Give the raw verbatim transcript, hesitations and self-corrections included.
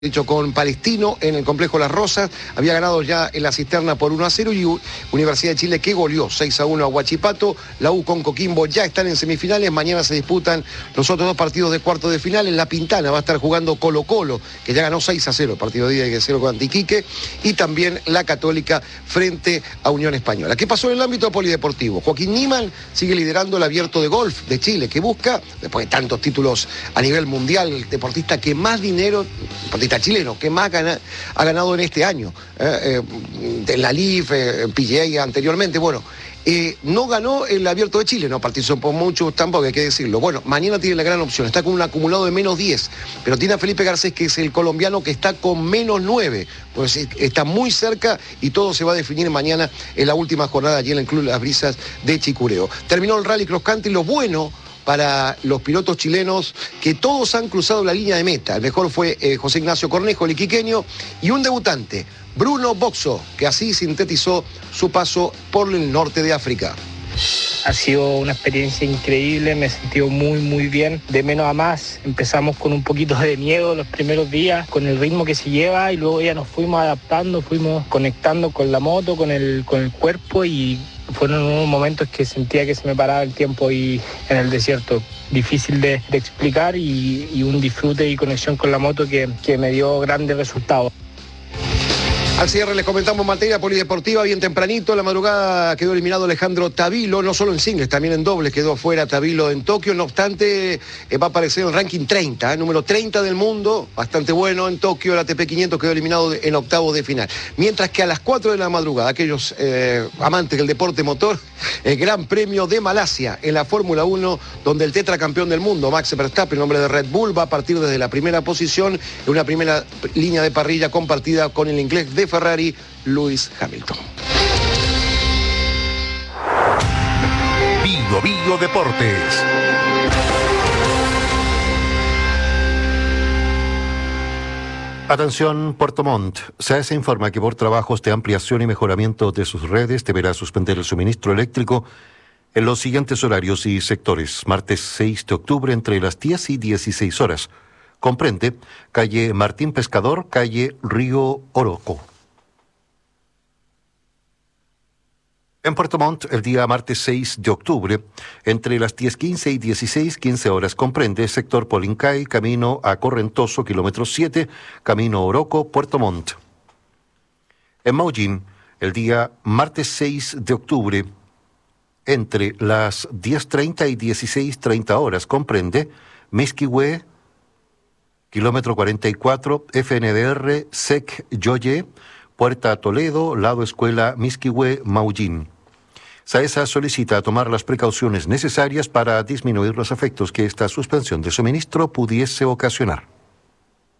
hecho con Palestino en el complejo Las Rosas, había ganado ya en la cisterna por uno a cero y Universidad de Chile que goleó seis a uno a Huachipato. La U con Coquimbo ya están en semifinales, mañana se disputan los otros dos partidos de cuarto de final. En La Pintana va a estar jugando Colo Colo, que ya ganó seis a cero, el partido de ida y cero con Antiquique, y también la Católica frente a Unión Española. ¿Qué pasó en el ámbito polideportivo? Joaquín Niemann sigue liderando el Abierto de Golf de Chile, que busca, después de tantos títulos a nivel mundial, el deportista que más dinero, deportista chileno que más gana, ha ganado en este año, eh, eh, en la L I F, eh, en P G A anteriormente. Bueno, eh, no ganó el Abierto de Chile, no participó mucho tampoco, hay que decirlo. Bueno, mañana tiene la gran opción, está con un acumulado de menos diez, pero tiene a Felipe Garcés, que es el colombiano, que está con menos nueve, pues está muy cerca y todo se va a definir mañana en la última jornada allí en el Club Las Brisas de Chicureo. Terminó el Rally Cross Country, lo bueno para los pilotos chilenos, que todos han cruzado la línea de meta. El mejor fue eh, José Ignacio Cornejo, el iquiqueño, y un debutante, Bruno Boxo, que así sintetizó su paso por el norte de África. Ha sido una experiencia increíble, me he sentido muy muy bien, de menos a más. Empezamos con un poquito de miedo los primeros días, con el ritmo que se lleva, y luego ya nos fuimos adaptando, fuimos conectando con la moto, con el, con el cuerpo, y fueron unos momentos que sentía que se me paraba el tiempo y en el desierto. Difícil de, de explicar y, y un disfrute y conexión con la moto que, que me dio grandes resultados. Al cierre les comentamos materia polideportiva, bien tempranito, en la madrugada quedó eliminado Alejandro Tavilo, no solo en singles, también en dobles quedó afuera Tavilo en Tokio. No obstante, eh, va a aparecer en el ranking treinta, eh, número treinta del mundo, bastante bueno en Tokio. El A T P quinientos quedó eliminado de, en octavos de final. Mientras que a las cuatro de la madrugada, aquellos eh, amantes del deporte motor, el Gran Premio de Malasia en la Fórmula uno, donde el tetracampeón del mundo, Max Verstappen, en nombre de Red Bull, va a partir desde la primera posición en una primera línea de parrilla compartida con el inglés de Ferrari, Lewis Hamilton. Bio Bio Deportes. Atención, Puerto Montt. S A E S informa que por trabajos de ampliación y mejoramiento de sus redes deberá suspender el suministro eléctrico en los siguientes horarios y sectores. Martes seis de octubre entre las diez y dieciséis horas. Comprende calle Martín Pescador, calle Río Oroco. En Puerto Montt, el día martes seis de octubre, entre las diez quince y dieciséis quince horas, comprende sector Polincay, camino a Correntoso, kilómetro siete, camino Oroco, Puerto Montt. En Maullín, el día martes seis de octubre, entre las diez treinta y dieciséis treinta horas, comprende Misquihue, kilómetro cuarenta y cuatro, F N D R, S E C Yoye, Puerta Toledo, lado Escuela Misquihue, Maullín. SAESA solicita tomar las precauciones necesarias para disminuir los efectos que esta suspensión de suministro pudiese ocasionar.